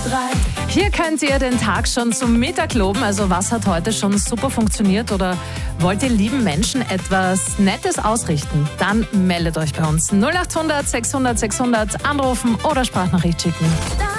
Hier könnt ihr den Tag schon zum Mittag loben. Also was hat heute schon super funktioniert oder wollt ihr lieben Menschen etwas Nettes ausrichten? Dann meldet euch bei uns. 0800 600 600 anrufen oder Sprachnachricht schicken.